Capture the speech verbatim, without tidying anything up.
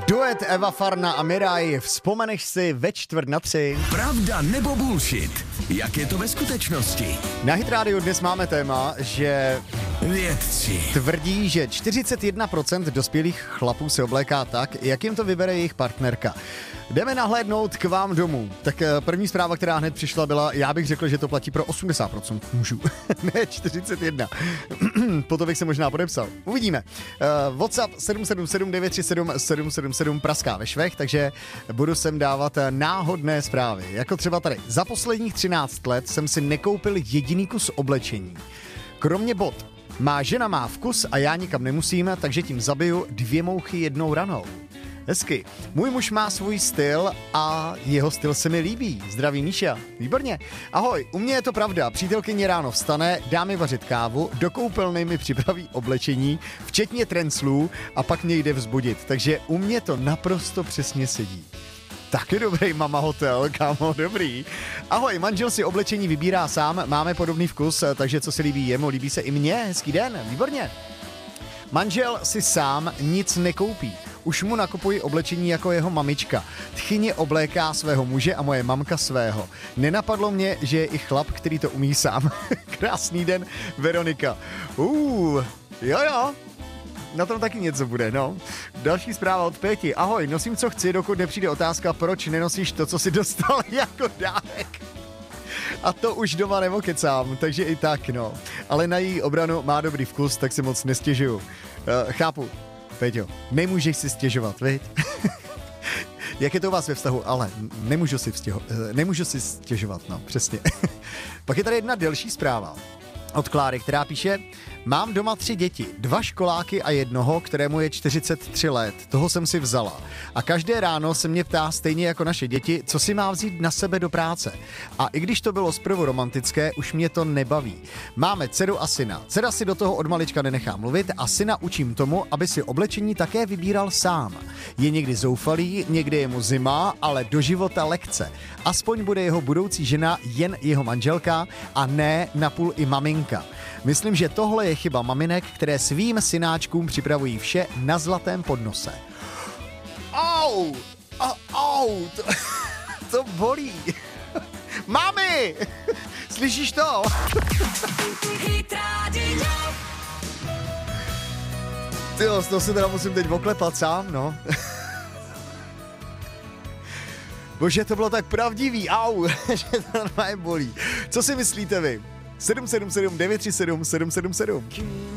Duet Eva Farna a Miraj, vzpomeneš si ve čtvrt na tři. Pravda nebo bullshit? Jak je to ve skutečnosti? Na Hit Radio dnes máme téma, že vědci tvrdí, že čtyřicet jedna procent dospělých chlapů se obléká tak, jak jim to vybere jejich partnerka. Jdeme nahlédnout k vám domů. Tak první zpráva, která hned přišla, byla, já bych řekl, že to platí pro osmdesát procent mužů. Ne čtyřicet jedna. Potom bych se možná podepsal. Uvidíme. Uh, WhatsApp sedm sedm sedm devět tři sedm sedm sedm sedm praská ve švech, takže budu sem dávat náhodné zprávy. Jako třeba tady. Za posledních třináct let jsem si nekoupil jediný kus oblečení. Kromě bot. Má žena má vkus a já nikam nemusím, takže tím zabiju dvě mouchy jednou ranou. Hezky. Můj muž má svůj styl a jeho styl se mi líbí. Zdraví Míša. Výborně. Ahoj, u mě je to pravda. Přítelkyně ráno vstane, dá mi vařit kávu, do koupelny mi připraví oblečení, včetně trenclů a pak mě jde vzbudit. Takže u mě to naprosto přesně sedí. Taky dobrý mama hotel, kámo, dobrý. Ahoj, manžel si oblečení vybírá sám, máme podobný vkus, takže co se líbí jemu, líbí se i mně. Hezký den, výborně. Manžel si sám nic nekoupí. Už mu nakupuji oblečení jako jeho mamička. Tchyně obléká svého muže a moje mamka svého. Nenapadlo mě, že je i chlap, který to umí sám. Krásný den, Veronika. Uh, jo jo. Na tom taky něco bude, no. Další zpráva od Péti. Ahoj, nosím co chci, dokud nepřijde otázka, proč nenosíš to, co jsi dostal jako dárek. A to už doma nemokecám, takže i tak, no. Ale na její obranu má dobrý vkus, tak si moc nestěžuju. Uh, chápu, Péťo, nemůžeš si stěžovat, viď? Jak je to u vás ve vztahu? Ale nemůžu si, vztěho, nemůžu si stěžovat, no, přesně. Pak je tady jedna delší zpráva od Kláry, která píše: mám doma tři děti, dva školáky a jednoho, kterému je čtyřicet tři let. Toho jsem si vzala. A každé ráno se mě ptá stejně jako naše děti, co si má vzít na sebe do práce. A i když to bylo zprvu romantické, už mě to nebaví. Máme dceru a syna. Dcera si do toho od malička nenechá mluvit a syna učím tomu, aby si oblečení také vybíral sám. Je někdy zoufalý, někdy je mu zima, ale do života lekce. Aspoň bude jeho budoucí žena jen jeho manželka a ne napůl i maminka. Myslím, že tohle je chyba maminek, které svým synáčkům připravují vše na zlatém podnose. Au! Au! Au! To, to bolí. Mami! Slyšíš to? Tyjo, z toho se teda musím teď oklepat sám, no. Bože, to bylo tak pravdivý, au, že to normálně bolí. Co si myslíte vy? sedm sedm sedm devět tři sedm sedm sedm sedm